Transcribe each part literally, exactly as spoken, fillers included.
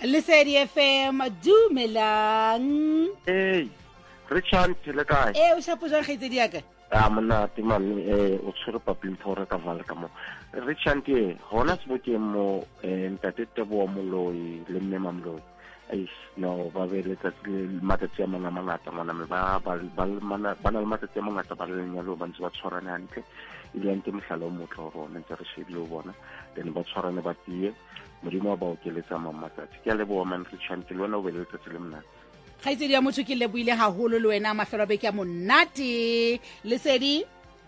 Lesedi F M dumelang. Hey, Richard le kae? Eh o shapo jwa kgaitsedi ya ka? Ah mona timane eh o tshwere papin thore ka vala ka mo. Richard e hona seboteng mo eh ntate Tebo Moloi le mme Mamloi. Ai no ba be le tsatsile matsatsi a mangata mangata ngwana me ba ba ba mana bana le matsatsi a mangata ba le nyalo ba ntse ba tshwarana hantle. Ile ntse mohlala o motho rona ntse re shebile o bona then ba tshwarane ba tie modimo ba o keletsa mamatsatsi ke a leboa man Richard le wena o be le tsatsile mna. Kgaitsedi ya motho ke lebuile haholo le wena mafelo beke ya monate. Lesedi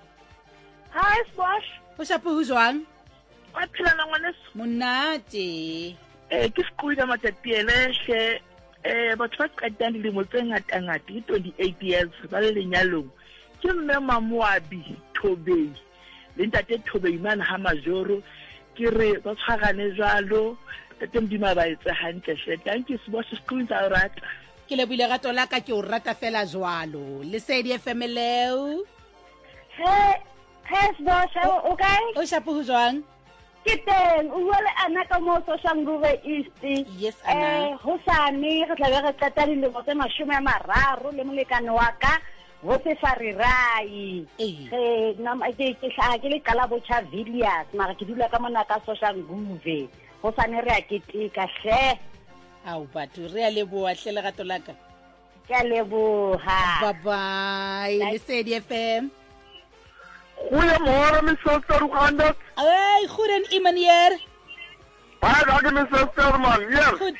Hi Squash. o shapo ho jwang? Wa phela na ngwaneso. Monate. Eh ke sekuida matsatsi ene she eh batho ba qetang dilemo tse ngata ngata ke twenty-eight years ba le lenyalong. Ke mme Mamoabi Thobei. Le ntate Thobei man ha majoro ke re ba tshwarane jwalo tete mdima ba etsa hantle she. Thank you Squash sekuida rata. Ke lebuile gato la ka ke o rata fela jwalo. Lesedi F M leo. Hey, hey Squash, okay? O shapo ho jwang? Ke teng o bua le ana ka mo Soshanguve East. Yes ana. Eh hosane re tla be re qeta dilemo tse mashome a mararo le molekane wa ka ho se Farirai. Eh. Eh nama ke ke hla ke le kala bocha Villiers mara ke dula ka mona ka Soshanguve. Hosane re a ketika hle. Au batho re a leboa hle legato la ka. Ke a leboha. Bye bye. Lesedi F M. Goeiemôre my suster, hoe gaan dit? Hey, goed en iemand hier? Baie dankie my suster man. Hier. Goed.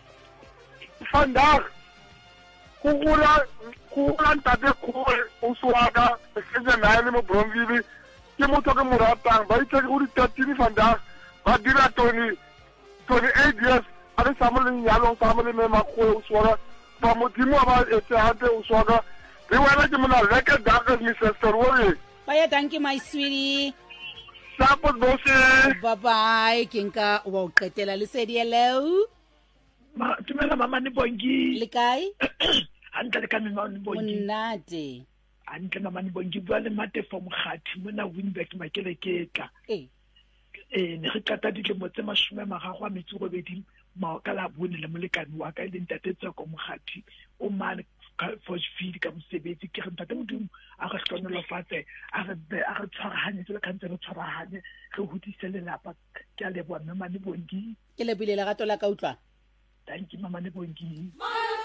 Vandag kugula kugula ntate kugula uswaga sese nae mo Bromville ke motho ke mo ratang ba itse go di thirteen vandag ba dira toni twenty-eight years a re samole nyalo samole me makgolo uswaga ba modimo ba etse hate uswaga re wena ke mona leke daga my sister wo Bye, thank you, my sweetie. Sapo bose. Bye bye. Kinka wa qetela Lesedi hello. Ma tumela mama ni bongi. Le kae? Hantle le ka mama ni bongi. Monate. Hantle mama ni bongi bua le mate for mogati mona Winback makele ketla. Eh. Eh ne re qeta dilemo tse mashome a mararo a metso robedi ma ka la bone le molekane wa ka ile ntate tsa ko mogati o mane for feed ka mosebetsi ke re ntate modimo a re hlonelo fatse a re a re tshwarahanye tse ka ntse re tshwarahanye re hodise le lapa ke a leboa mama ni bongi Ke lebile legato la ka utlwa. thank you mama ni bongi.